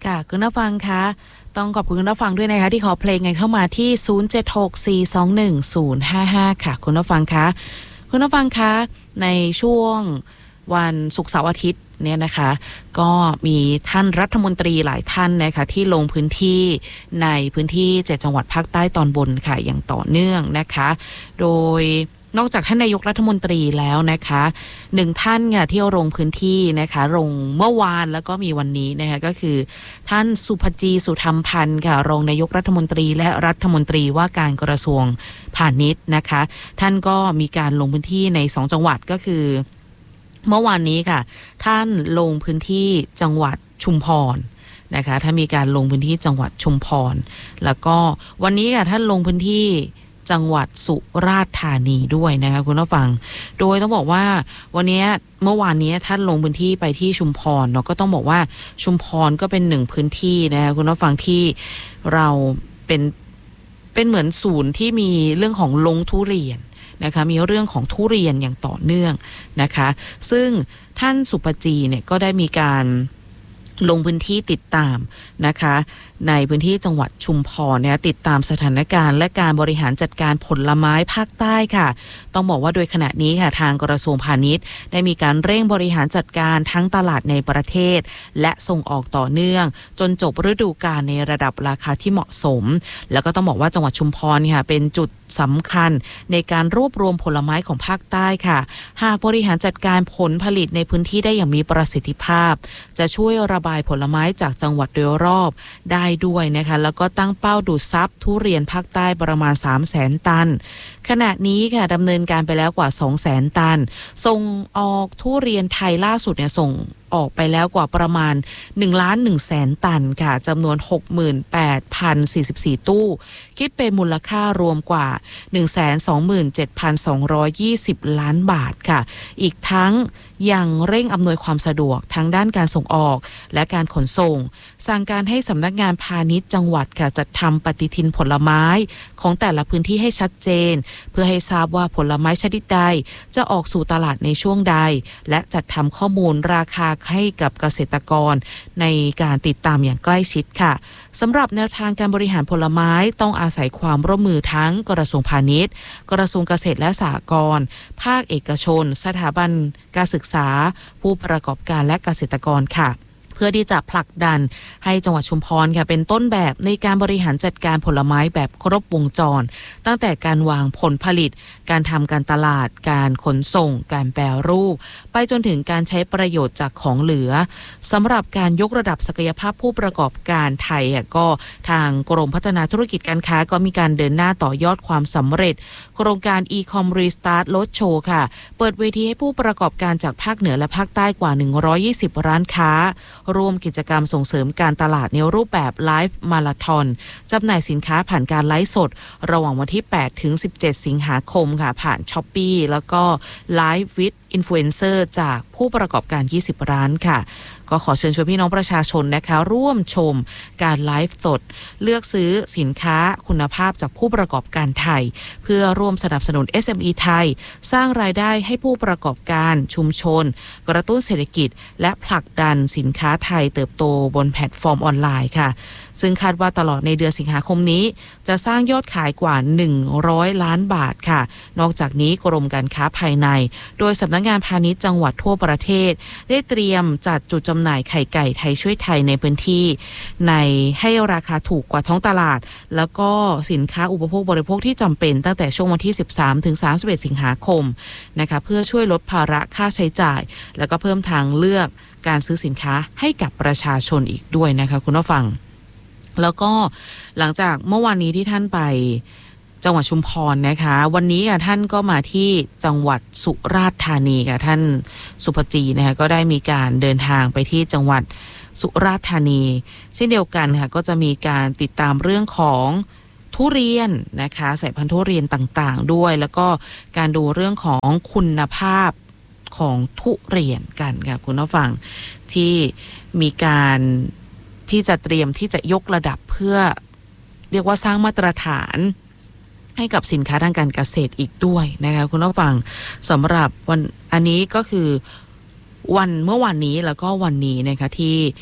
ค่ะคุณผู้ฟังคะต้องขอบคุณคุณผู้ฟังด้วยนะคะที่ขอเพลงกันเข้ามาที่0764210055ค่ะคุณผู้ฟังคะคุณผู้ฟังคะในช่วงวันศุกร์เสาร์อาทิตย์เนี่ยนะคะก็มีท่านรัฐมนตรีหลายท่านนะคะที่ลงพื้นที่ในพื้นที่7จังหวัดภาคใต้ตอนบนค่ะอย่างต่อเนื่องนะคะโดยนอกจากท่านนายกรัฐมนตรีแล้วนะคะหนึ่งท่านค่ะที่ลงพื้นที่นะคะลงเมื่อวานแล้วก็มีวันนี้นะคะก็คือท่านสุภจีสุธรรมพันธ์ค่ะรองนายกรัฐมนตรีและรัฐมนตรีว่าการกระทรวงพาณิชย์นะคะท่านก็มีการลงพื้นที่ใน2จังหวัดก็คือเมื่อวานนี้ค่ะท่านลงพื้นที่จังหวัดชุมพรนะคะถ้ามีการลงพื้นที่จังหวัดชุมพรแล้วก็วันนี้ค่ะท่านลงพื้นที่จังหวัดสุราษฎร์ธานีด้วยนะคะคุณผู้ฟังโดยต้องบอกว่าวันนี้เมื่อวานนี้ท่านลงพื้นที่ไปที่ชุมพรเนาะก็ต้องบอกว่าชุมพรก็เป็นหนึ่งพื้นที่นะคะคุณผู้ฟังที่เราเป็นเหมือนศูนย์ที่มีเรื่องของลงทุเรียนนะคะมีเรื่องของทุเรียนอย่างต่อเนื่องนะคะซึ่งท่านสุปจีเนี่ยก็ได้มีการลงพื้นที่ติดตามนะคะในพื้นที่จังหวัดชุมพรเนี่ยติดตามสถานการณ์และการบริหารจัดการผลไม้ภาคใต้ค่ะต้องบอกว่าโดยขณะนี้ค่ะทางกระทรวงพาณิชย์ได้มีการเร่งบริหารจัดการทั้งตลาดในประเทศและส่งออกต่อเนื่องจนจบฤดูกาลในระดับราคาที่เหมาะสมแล้วก็ต้องบอกว่าจังหวัดชุมพรค่ะเป็นจุดสำคัญในการรวบรวมผลไม้ของภาคใต้ค่ะหากบริหารจัดการผลผลิตในพื้นที่ได้อย่างมีประสิทธิภาพจะช่วยระบายผลไม้จากจังหวัดโดยรอบได้ด้วยนะคะแล้วก็ตั้งเป้าดูดซับทุเรียนภาคใต้ประมาณ 300,000 ตันขณะนี้ค่ะดำเนินการไปแล้วกว่า 200,000 ตันส่งออกทุเรียนไทยล่าสุดเนี่ยส่งออกไปแล้วกว่าประมาณ 1,100,000 ตันค่ะจำนวน 68,044 ตู้คิดเป็นมูลค่ารวมกว่า 127,220 ล้านบาทค่ะอีกทั้งยังเร่งอำนวยความสะดวกทั้งด้านการส่งออกและการขนส่งสั่งการให้สำนักงานพาณิชย์จังหวัดค่ะจัดทำปฏิทินผลไม้ของแต่ละพื้นที่ให้ชัดเจนเพื่อให้ทราบว่าผลไม้ชนิดใดจะออกสู่ตลาดในช่วงใดและจัดทำข้อมูลราคาให้กับเกษตรกรในการติดตามอย่างใกล้ชิดค่ะสำหรับแนวทางการบริหารผลไม้ต้องอาศัยความร่วมมือทั้งกระทรวงพาณิชย์กระทรวงเกษตรและสหกรณ์ภาคเอกชนสถาบันการศึกษาผู้ประกอบการและเกษตรกรค่ะเพื่อที่จะผลักดันให้จังหวัดชุมพรค่ะเป็นต้นแบบในการบริหารจัดการผลไม้แบบครบวงจรตั้งแต่การวางผลผลิตการทำการตลาดการขนส่งการแปรรูปไปจนถึงการใช้ประโยชน์จากของเหลือสำหรับการยกระดับศักยภาพผู้ประกอบการไทยก็ทางกรมพัฒนาธุรกิจการค้าก็มีการเดินหน้าต่อยอดความสำเร็จโครงการ e-com restart road show ค่ะเปิดเวทีให้ผู้ประกอบการจากภาคเหนือและภาคใต้กว่า120ร้านค้าร่วมกิจกรรมส่งเสริมการตลาดในรูปแบบไลฟ์มาราธอนจำหน่ายสินค้าผ่านการไลฟ์สดระหว่างวันที่8ถึง17สิงหาคมค่ะผ่าน Shopee แล้วก็ Live with Influencer จากผู้ประกอบการ20ร้านค่ะก็ขอเชิญชวนพี่น้องประชาชนนะคะร่วมชมการไลฟ์สดเลือกซื้อสินค้าคุณภาพจากผู้ประกอบการไทยเพื่อร่วมสนับสนุน SME ไทยสร้างรายได้ให้ผู้ประกอบการชุมชนกระตุ้นเศรษฐกิจและผลักดันสินค้าไทยเติบโตบนแพลตฟอร์มออนไลน์ค่ะซึ่งคาดว่าตลอดในเดือนสิงหาคมนี้จะสร้างยอดขายกว่า100ล้านบาทค่ะนอกจากนี้กรมการค้าภายในโดยสำนักงานพาณิชย์จังหวัดทั่วประเทศได้เตรียมจัดจุดจำหน่ายไข่ไก่ไทยช่วยไทยในพื้นที่ในให้ราคาถูกกว่าท้องตลาดแล้วก็สินค้าอุปโภคบริโภคที่จำเป็นตั้งแต่ช่วงวันที่13ถึง31สิงหาคมนะคะเพื่อช่วยลดภาระค่าใช้จ่ายแล้วก็เพิ่มทางเลือกการซื้อสินค้าให้กับประชาชนอีกด้วยนะคะคุณผู้ฟังแล้วก็หลังจากเมื่อวานนี้ที่ท่านไปจังหวัดชุมพรนะคะวันนี้ค่ะท่านก็มาที่จังหวัดสุราษฎร์ธานีค่ะท่านสุภจีนะคะก็ได้มีการเดินทางไปที่จังหวัดสุราษฎร์ธานีเช่นเดียวกันค่ะก็จะมีการติดตามเรื่องของทุเรียนนะคะสายพันธุ์ทุเรียนต่างๆด้วยแล้วก็การดูเรื่องของคุณภาพของทุเรียนกันค่ะคุณผู้ฟังที่มีการที่จะเตรียมที่จะยกระดับเพื่อเรียกว่าสร้างมาตรฐานให้กับสินค้าทางการเกษตรอีกด้วยนะคะคุณผู้ฟังสำหรับวันอันนี้ก็คือวันเมื่อวานนี้แล้วก็วันนี้นะคะที่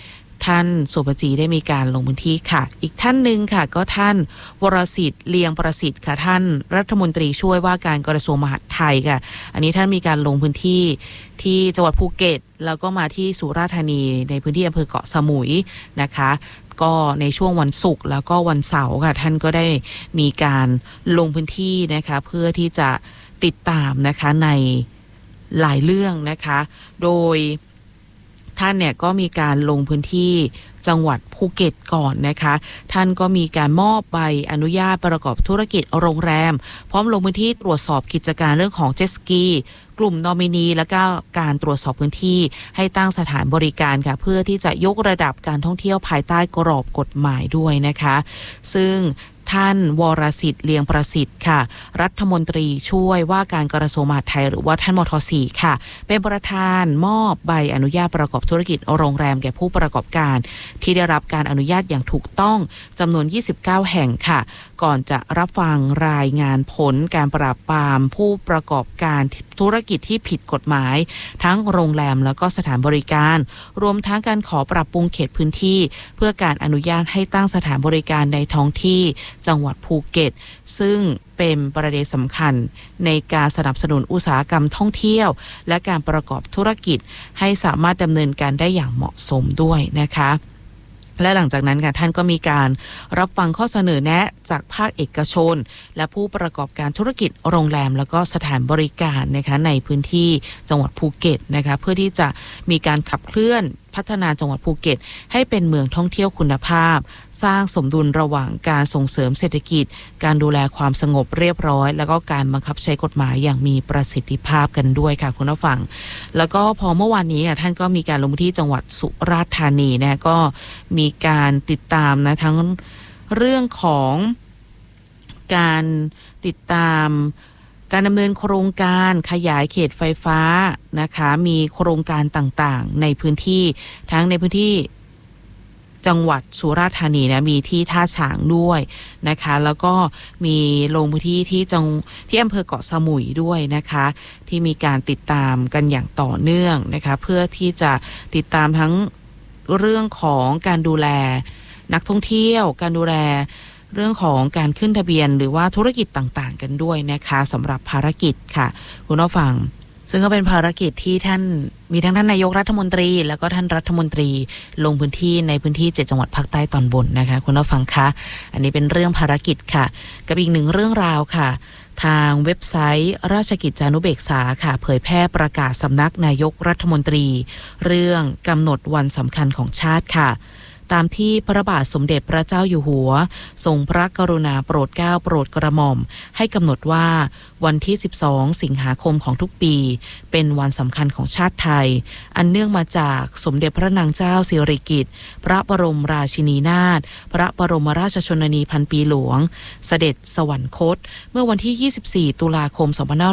ท่านสุภจีได้มีการลงพื้นที่ค่ะอีกท่านหนึ่งค่ะก็ท่านวรสิทธิ์เลียงประสิทธิ์ค่ะท่านรัฐมนตรีช่วยว่าการกระทรวงมหาดไทยค่ะอันนี้ท่านมีการลงพื้นที่ที่จังหวัดภูเก็ตแล้วก็มาที่สุราษฎร์ธานีในพื้นที่อำเภอเกาะสมุยนะคะก็ในช่วงวันศุกร์แล้วก็วันเสาร์ค่ะท่านก็ได้มีการลงพื้นที่นะคะเพื่อที่จะติดตามนะคะในหลายเรื่องนะคะโดยท่านเนี่ยก็มีการลงพื้นที่จังหวัดภูเก็ตก่อนนะคะท่านก็มีการมอบใบอนุญาตประกอบธุรกิจโรงแรมพร้อมลงพื้นที่ตรวจสอบกิจการเรื่องของเจ็ตสกีกลุ่มนอมินีและก็การตรวจสอบพื้นที่ให้ตั้งสถานบริการค่ะเพื่อที่จะยกระดับการท่องเที่ยวภายใต้กรอบกฎหมายด้วยนะคะซึ่งท่านวรสิทธิ์เลียงประสิทธิ์ค่ะรัฐมนตรีช่วยว่าการกระทรวงมหาดไทยหรือว่าท่านมท.4 ค่ะเป็นประธานมอบใบอนุญาตประกอบธุรกิจโรงแรมแก่ผู้ประกอบการที่ได้รับการอนุญาตอย่างถูกต้องจำนวน29แห่งค่ะก่อนจะรับฟังรายงานผลการปราบปรามผู้ประกอบการธุรกิจที่ผิดกฎหมายทั้งโรงแรมแล้วก็สถานบริการรวมทั้งการขอปรับปรุงเขตพื้นที่เพื่อการอนุญาตให้ตั้งสถานบริการในท้องที่จังหวัดภูเก็ตซึ่งเป็นประเด็นสำคัญในการสนับสนุนอุตสาหกรรมท่องเที่ยวและการประกอบธุรกิจให้สามารถดำเนินการได้อย่างเหมาะสมด้วยนะคะและหลังจากนั้นค่ะท่านก็มีการรับฟังข้อเสนอแนะจากภาคเอกชนและผู้ประกอบการธุรกิจโรงแรมแล้วก็สถานบริการนะคะในพื้นที่จังหวัดภูเก็ตนะคะเพื่อที่จะมีการขับเคลื่อนพัฒนาจังหวัดภูเก็ตให้เป็นเมืองท่องเที่ยวคุณภาพสร้างสมดุลระหว่างการส่งเสริมเศรษฐกิจการดูแลความสงบเรียบร้อยแล้วก็การบังคับใช้กฎหมายอย่างมีประสิทธิภาพกันด้วยค่ะคุณผู้ฟังแล้วก็พอเมื่อวานนี้ท่านก็มีการลงพื้นที่จังหวัดสุราษฎร์ธานีนะก็มีการติดตามนะทั้งเรื่องของการติดตามการดำเนินโครงการขยายเขตไฟฟ้านะคะมีโครงการต่างๆในพื้นที่ทั้งในพื้นที่จังหวัดสุราษฎร์ธานีนะมีที่ท่าฉางด้วยนะคะแล้วก็มีลงพื้นที่ที่อำเภอเกาะสมุยด้วยนะคะที่มีการติดตามกันอย่างต่อเนื่องนะคะเพื่อที่จะติดตามทั้งเรื่องของการดูแลนักท่องเที่ยวการดูแลเรื่องของการขึ้นทะเบียนหรือว่าธุรกิจต่างๆกันด้วยนะคะสำหรับภารกิจค่ะคุณผู้ฟังซึ่งก็เป็นภารกิจที่ท่านมีทั้งท่านนายกรัฐมนตรีแล้วก็ท่านรัฐมนตรีลงพื้นที่ในพื้นที่7จังหวัดภาคใต้ตอนบนนะคะคุณผู้ฟังคะอันนี้เป็นเรื่องภารกิจค่ะกับอีกหนึ่งเรื่องราวค่ะทางเว็บไซต์ราชกิจจานุเบกษาค่ะเผยแพร่ประกาศสำนักนายกรัฐมนตรีเรื่องกำหนดวันสำคัญของชาติค่ะตามที่พระบาทสมเด็จพระเจ้าอยู่หัวทรงพระกรุณาโปรดเกล้าโปรดกระหม่อมให้กำหนดว่าวันที่12สิงหาคมของทุกปีเป็นวันสำคัญของชาติไทยอันเนื่องมาจากสมเด็จพระนางเจ้าสิริกิติ์พระบรมราชินีนาถพระบรมราชชนนีพันปีหลวงเสด็จสวรรคตเมื่อวันที่24ตุลาคม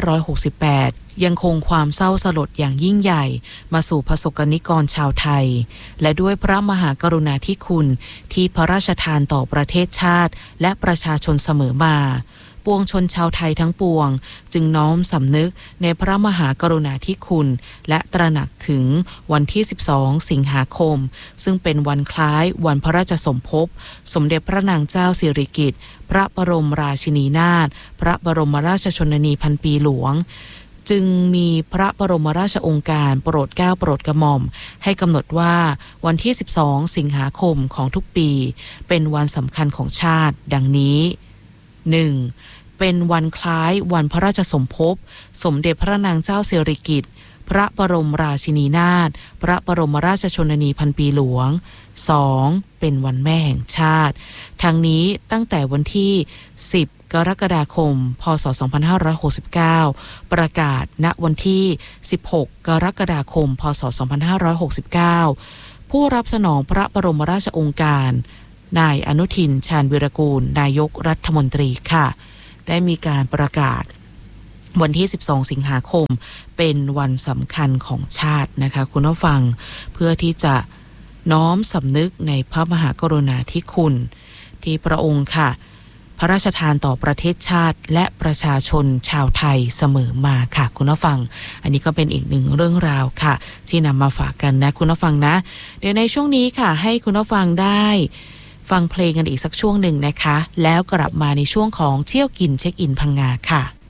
2568ยังคงความเศร้าสลดอย่างยิ่งใหญ่มาสู่ประสบนิกรชาวไทยและด้วยพระมหากรุณาธิคุณที่พระราชทานต่อประเทศชาติและประชาชนเสมอมาปวงชนชาวไทยทั้งปวงจึงน้อมสำนึกในพระมหากรุณาธิคุณและตระหนักถึงวันที่12สิงหาคมซึ่งเป็นวันคล้ายวันพระราชสมภพสมเด็จพระนางเจ้าสิริกิติ์พระบรมราชินีนาถพระบรมราชชนนีพันปีหลวงจึงมีพระบรมราชโองการโปรดเกล้าโปรดกระหม่อมให้กำหนดว่าวันที่12สิงหาคมของทุกปีเป็นวันสำคัญของชาติดังนี้ 1. เป็นวันคล้ายวันพระราชสมภพสมเด็จพระนางเจ้าสิริกิติ์พระบรมราชินีนาถพระบรมราชชนนีพันปีหลวง 2. เป็นวันแม่แห่งชาติทั้งนี้ตั้งแต่วันที่10กรกฎาคมพศ2569ประกาศณวันที่16กรกฎาคมพศ2569ผู้รับสนองพระบรมราชโองการนายอนุทินชาญวีรกูลนายกรัฐมนตรีค่ะได้มีการประกาศวันที่12สิงหาคมเป็นวันสำคัญของชาตินะคะคุณผู้ฟังเพื่อที่จะน้อมสำนึกในพระมหากรุณาธิคุณที่พระองค์ค่ะพระราชทานต่อประเทศชาติและประชาชนชาวไทยเสมอมาค่ะคุณผู้ฟังอันนี้ก็เป็นอีกหนึ่งเรื่องราวค่ะที่นำมาฝากกันนะคุณผู้ฟังนะเดี๋ยวในช่วงนี้ค่ะให้คุณผู้ฟังได้ฟังเพลงกันอีกสักช่วงหนึ่งนะคะแล้วกลับมาในช่วงของเที่ยวกินเช็คอินพังงาค่ะ